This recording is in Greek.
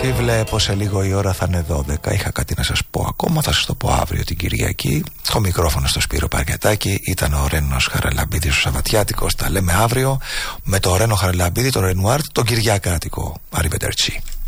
Τι βλέπω, σε λίγο η ώρα θα είναι 12. Είχα κάτι να σας πω ακόμα, θα σας το πω αύριο την Κυριακή. Το μικρόφωνο στο Σπύρο Παρκετάκη. Ήταν ο Ρένος Χαραλαμπίδης ο Σαββατιάτικος. Τα λέμε αύριο με το Ρένο Χαραλαμπίδη, το Ρενουάρτ, τον Κυριακάτικο. Arrivederci.